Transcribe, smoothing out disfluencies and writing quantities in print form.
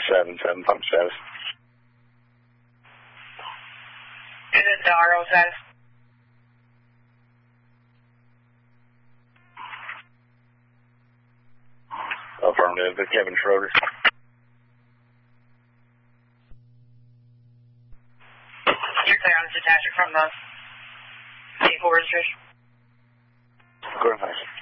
777 pump status. Is it the RO status? Affirmative, Kevin Schroeder. You're clear on this attachment from the vehicle registration. Go ahead,